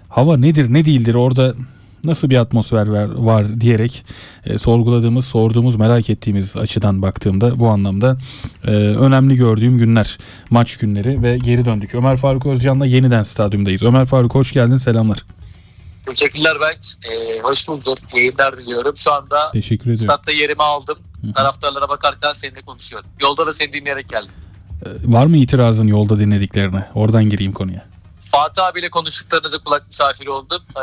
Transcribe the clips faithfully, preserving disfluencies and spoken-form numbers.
hava nedir ne değildir orada nasıl bir atmosfer var, var diyerek e, sorguladığımız, sorduğumuz, merak ettiğimiz açıdan baktığımda bu anlamda e, önemli gördüğüm günler, maç günleri ve geri döndük. Ömer Faruk Özcan'la yeniden stadyumdayız. Ömer Faruk hoş geldin, selamlar. Teşekkürler Berk. Ee, hoş bulduk. Yayınlar diliyorum. Şu anda Teşekkür ediyorum. Statta yerimi aldım. Hı-hı. Taraftarlara bakarken seninle konuşuyorum. Yolda da seni dinleyerek geldim. E, var mı itirazın yolda dinlediklerine? Oradan gireyim konuya. Fatih abiyle konuştuklarınıza kulak misafiri oldum. Ee,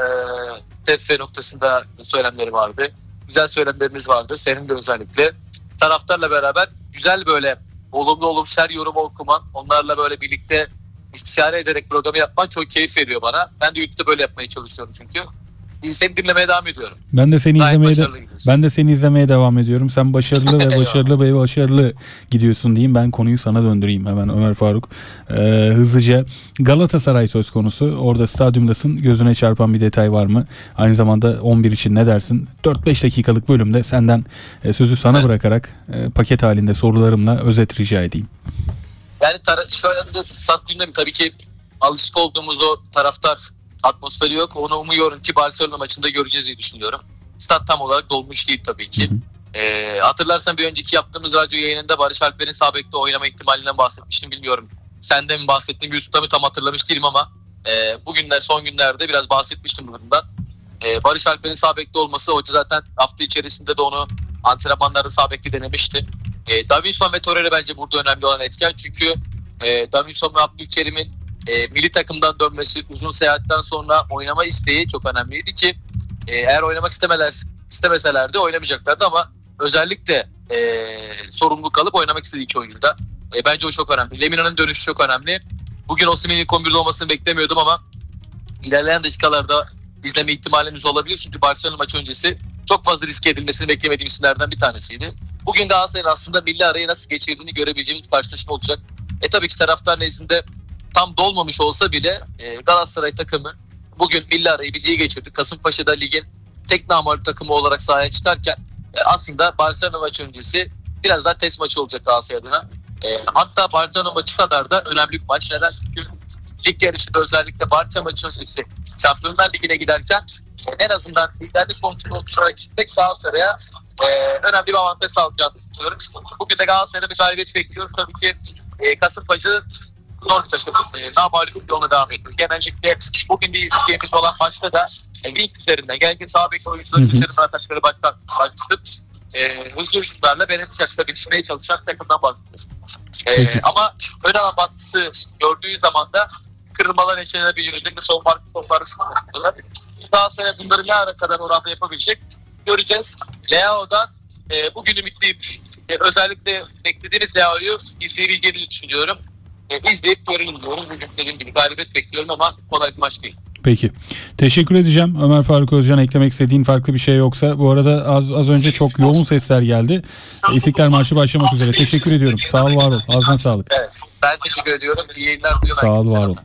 T F F noktasında söylemleri vardı. Güzel söylemleriniz vardı. Senin de özellikle. Taraftarla beraber güzel böyle olumlu olumsuz her yorumu okuman, onlarla böyle birlikte istişare ederek programı yapman çok keyif veriyor bana. Ben de YouTube'da böyle yapmaya çalışıyorum çünkü. Seni dinlemeye devam ediyorum. Ben de seni Gayet izlemeye de, başarılı gidiyorsun. ben de seni izlemeye devam ediyorum. Sen başarılı ve başarılı ve başarılı gidiyorsun diyeyim. Ben konuyu sana döndüreyim hemen Ömer Faruk. Ee, hızlıca Galatasaray söz konusu. Orada stadyumdasın. Gözüne çarpan bir detay var mı? Aynı zamanda on bir için ne dersin? dört beş dakikalık bölümde senden e, sözü sana evet. bırakarak e, paket halinde sorularımla özet rica edeyim. Yani tar- şu anda stat gündemi tabii ki alışık olduğumuz o taraftar atmosferi yok. Onu umuyorum ki Barcelona maçında göreceğiz diye düşünüyorum. Stat tam olarak dolmuş değil tabii ki. Hı hı. Ee, hatırlarsan bir önceki yaptığımız radyo yayınında Barış Alper'in sağ bekte oynama ihtimalinden bahsetmiştim. Bilmiyorum sen de mi bahsettin, YouTube'da mı tam hatırlamış değilim ama e, bugünler son günlerde biraz bahsetmiştim bundan. E, Barış Alper'in sağ bekte olması, hoca zaten hafta içerisinde de onu antrenmanlarda sağ bekte denemişti. E, Davinson ve Torreira bence burada önemli olan etken. Çünkü e, Davinson ve Abdülkerim'in e, milli takımdan dönmesi, uzun seyahatten sonra oynama isteği çok önemliydi ki e, eğer oynamak istemeler, istemeselerdi oynamayacaklardı ama özellikle e, sorumluluk alıp oynamak istediği iki oyuncu da. E, bence o çok önemli. Lemina'nın dönüşü çok önemli. Bugün Osimhen'in ilk on birde olmasını beklemiyordum ama ilerleyen dakikalarda izleme ihtimalimiz olabilir. Çünkü Barcelona maçı öncesi çok fazla riske edilmesini beklemediğim isimlerden bir tanesiydi. Bugün Galatasaray'ın aslında milli arayı nasıl geçirdiğini görebileceğimiz bir karşılaşma olacak. E tabii ki taraftar nezdinde tam dolmamış olsa bile e, Galatasaray takımı bugün milli arayı biz iyi geçirdi. Kasımpaşa'da ligin tek namağlup takımı olarak sahaya çıkarken e, aslında Barcelona maçı öncesi biraz daha test maçı olacak Galatasaray adına. E, hatta Barcelona maçı kadar da önemli bir maç. Neden? Çünkü lig yarışında özellikle Barça maçı öncesi Şampiyonlar Ligi'ne giderken e, en azından liderlik kontrolü oluşarak gitmek Galatasaray'a e, önemli bir avantaj sağlayacağını düşünüyorum. Bugün de Galatasaray'da bir galibiyet bekliyoruz. Tabii ki e, Kasımpaşa zor bir takım. E, daha mağlup yoluna devam ediyoruz. Genellikle bugün bir izleyeceğimiz olan maçta da e, ilk üzerinden genellikle sağ bek oyuncuları üzerinden atakları baştan başlatıp e, hızlı hızlarla benim yaşta bitirmeye çalışan takımdan bahsediyoruz. E, ama ön alan baskısı gördüğü zaman da kırılmalar yaşanabilir. Özellikle son marka sonları sıkıntılar. Daha sonra bunları ne ara kadar oranda yapabilecek göreceğiz. Leao'dan e, bugün ümitliyim. E, özellikle beklediğiniz Leao'yu izleyebileceğinizi düşünüyorum. E, izleyip görelim diyorum. Bugün dediğim gibi galibiyet bekliyorum ama kolay bir maç değil. Peki. Teşekkür edeceğim. Ömer Faruk Özcan, eklemek istediğin farklı bir şey yoksa. Bu arada az az önce çok yoğun sesler geldi. İstiklal Marşı başlamak üzere. Teşekkür ediyorum. Sağ ol, var ol. Ağzına sağlık. Evet. Ben teşekkür ediyorum. İyi yayınlar diliyorum. Sağ ol, var ol.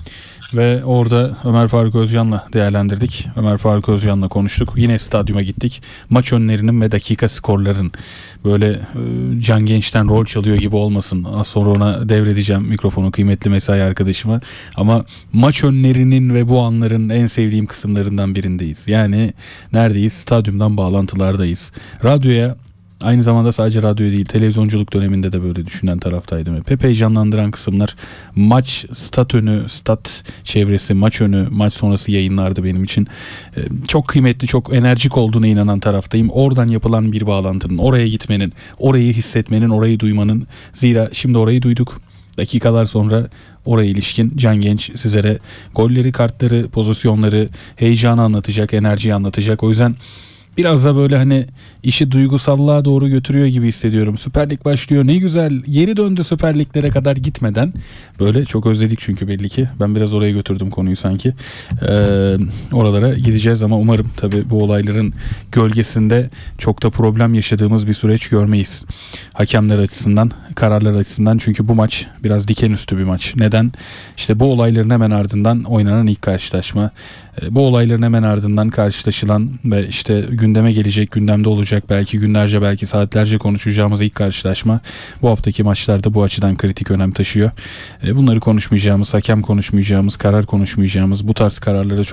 Ve orada Ömer Faruk Özcan'la değerlendirdik. Ömer Faruk Özcan'la konuştuk. Yine stadyuma gittik. Maç önlerinin ve dakika skorların böyle e, Can Genç'ten rol çalıyor gibi olmasın. Az sonra ona devredeceğim mikrofonu kıymetli mesai arkadaşıma. Ama maç önlerinin ve bu anların en sevdiğim kısımlarından birindeyiz. Yani neredeyiz? Stadyumdan bağlantılardayız. Radyoya, aynı zamanda sadece radyo değil, televizyonculuk döneminde de böyle düşünen taraftaydım. Hep heyecanlandıran kısımlar maç, stat önü, stat çevresi, maç önü, maç sonrası yayınlardı benim için. Ee, çok kıymetli, çok enerjik olduğuna inanan taraftayım. Oradan yapılan bir bağlantının, oraya gitmenin, orayı hissetmenin, orayı duymanın. Zira şimdi orayı duyduk. Dakikalar sonra oraya ilişkin Can Genç sizlere golleri, kartları, pozisyonları, heyecanı anlatacak, enerjiyi anlatacak. O yüzden biraz da böyle hani işi duygusallığa doğru götürüyor gibi hissediyorum. Süper Lig başlıyor. Ne güzel. Geri döndü Süper Liglere kadar gitmeden. Böyle çok özledik çünkü belli ki. Ben biraz oraya götürdüm konuyu sanki. Ee, oralara gideceğiz ama umarım tabii bu olayların gölgesinde çok da problem yaşadığımız bir süreç görmeyiz. Hakemler açısından, kararlar açısından. Çünkü bu maç biraz dikenüstü bir maç. Neden? İşte bu olayların hemen ardından oynanan ilk karşılaşma. Bu olayların hemen ardından karşılaşılan ve işte gündeme gelecek, gündemde olacak, belki günlerce, belki saatlerce konuşacağımız ilk karşılaşma. Bu haftaki maçlarda bu açıdan kritik önem taşıyor. Bunları konuşmayacağımız, hakem konuşmayacağımız, karar konuşmayacağımız, bu tarz kararları çok